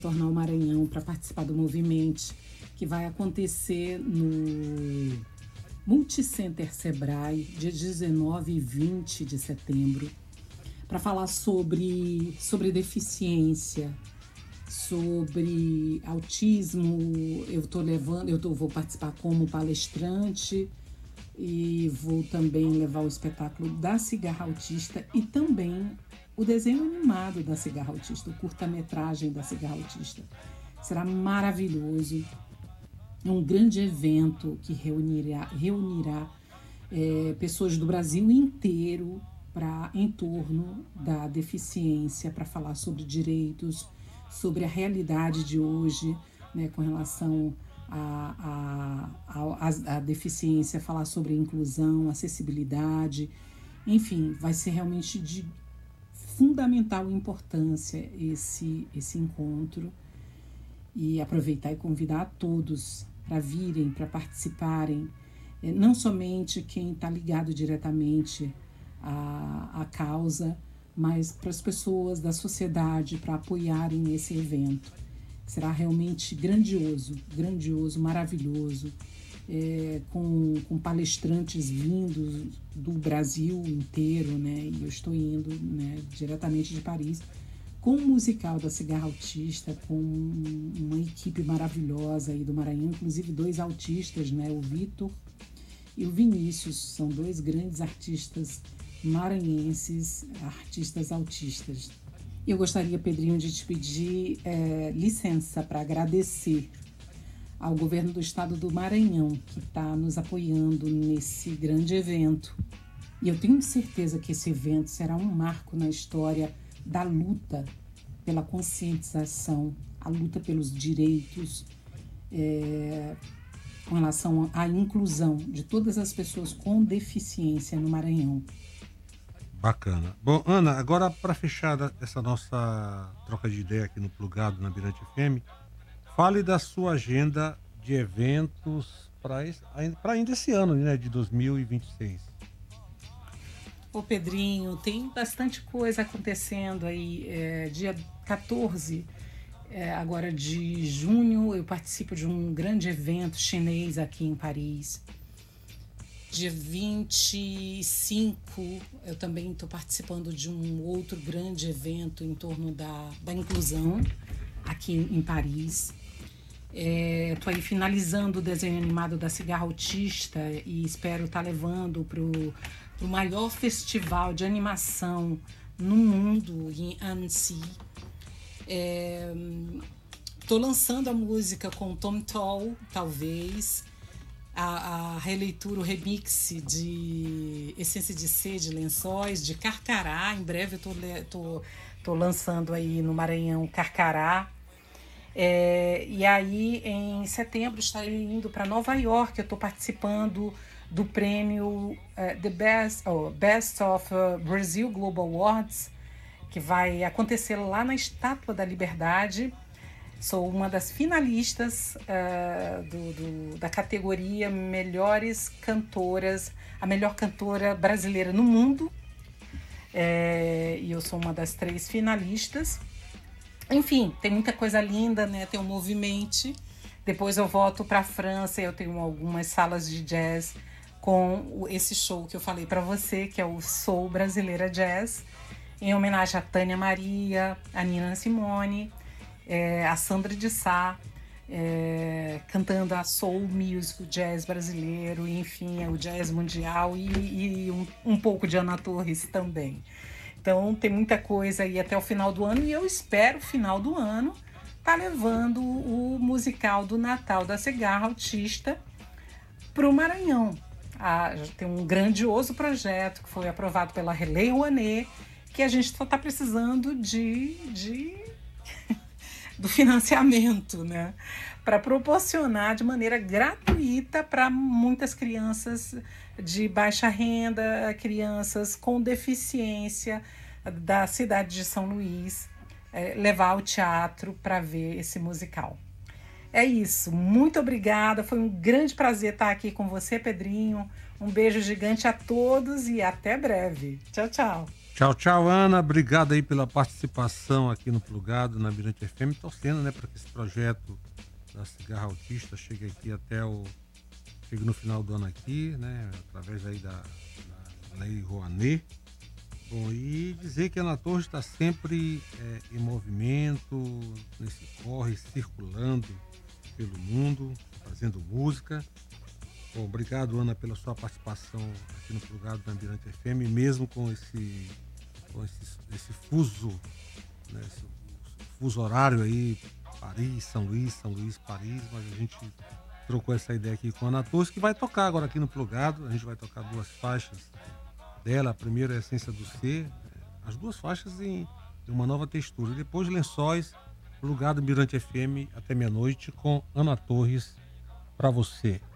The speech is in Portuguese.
tornar o Maranhão para participar do Movimente, que vai acontecer no Multicenter Sebrae, dia 19 e 20 de setembro, para falar sobre deficiência, sobre autismo. Vou participar como palestrante e vou também levar o espetáculo da Cigarra Autista e também o desenho animado da Cigarra Autista, o curta-metragem da Cigarra Autista. Será maravilhoso. É um grande evento que reunirá pessoas do Brasil inteiro em torno da deficiência, para falar sobre direitos, sobre a realidade de hoje, né, com relação à deficiência, falar sobre inclusão, acessibilidade. Enfim, vai ser realmente de fundamental importância esse encontro, e aproveitar e convidar a todos para virem, para participarem, não somente quem está ligado diretamente à causa, mas para as pessoas da sociedade, para apoiarem esse evento. Será realmente grandioso, maravilhoso, com palestrantes vindos do Brasil inteiro, né? E eu estou indo, né, diretamente de Paris, com o musical da Cigarra Autista, com uma equipe maravilhosa aí do Maranhão, inclusive 2 autistas, né, o Vitor e o Vinícius, são 2 grandes artistas maranhenses, artistas autistas. Eu gostaria, Pedrinho, de te pedir licença para agradecer ao governo do estado do Maranhão, que está nos apoiando nesse grande evento. E eu tenho certeza que esse evento será um marco na história da luta pela conscientização, a luta pelos direitos, com relação à inclusão de todas as pessoas com deficiência no Maranhão. Bacana. Bom, Ana, agora para fechar essa nossa troca de ideia aqui no Plugado na Mirante FM, fale da sua agenda de eventos para ainda esse ano, né, de 2026. Ô Pedrinho, tem bastante coisa acontecendo aí. Dia 14 agora de junho, eu participo de um grande evento chinês aqui em Paris. Dia 25, eu também estou participando de um outro grande evento em torno da inclusão aqui em Paris. Estou aí finalizando o desenho animado da Cigarra Autista e espero estar levando para o maior festival de animação no mundo, em Annecy. Estou lançando a música com Tom Toll, talvez, a releitura, o remix de Essência de Sede, Lençóis, de Carcará. Em breve eu tô lançando aí no Maranhão Carcará. E aí em setembro estarei indo para Nova York. Eu estou participando do prêmio The Best of Brazil Global Awards, que vai acontecer lá na Estátua da Liberdade. Sou uma das finalistas da categoria Melhores Cantoras, a melhor cantora brasileira no mundo. E eu sou uma das 3 finalistas. Enfim, tem muita coisa linda, né? Tem o Movimente. Depois eu volto para a França e eu tenho algumas salas de jazz com esse show que eu falei para você, que é o Soul Brasileira Jazz, em homenagem a Tânia Maria, a Nina Simone, a Sandra de Sá, cantando a soul music, o jazz brasileiro, enfim, o jazz mundial e um pouco de Ana Torres também. Então tem muita coisa aí até o final do ano, e eu espero, final do ano, tá levando o musical do Natal da Cigarra Autista para o Maranhão. Tem um grandioso projeto que foi aprovado pela Lei Rouanet, que a gente só está precisando do financiamento, né? Para proporcionar de maneira gratuita para muitas crianças de baixa renda, crianças com deficiência da cidade de São Luís, levar ao teatro para ver esse musical. É isso, muito obrigada, foi um grande prazer estar aqui com você, Pedrinho. Um beijo gigante a todos e até breve. Tchau, tchau. Tchau, tchau, Ana. Obrigado aí pela participação aqui no Plugado, na Mirante FM, torcendo, né, para que esse projeto da Cigarra Autista chegue aqui chegue no final do ano aqui, né, através aí da Lei Rouanet. Bom, e dizer que a Ana Torres está sempre em movimento, nesse corre, circulando pelo mundo, fazendo música. Bom, obrigado, Ana, pela sua participação aqui no Plugado da Mirante FM, mesmo com esse fuso, né, esse fuso horário aí, Paris, São Luís, Paris, mas a gente trocou essa ideia aqui com a Ana Torres, que vai tocar agora aqui no Plugado. A gente vai tocar 2 faixas dela. A primeira é a Essência do Ser, as 2 faixas em uma nova textura. E depois Lençóis, Plugado Mirante FM, até meia-noite, com Ana Torres para você.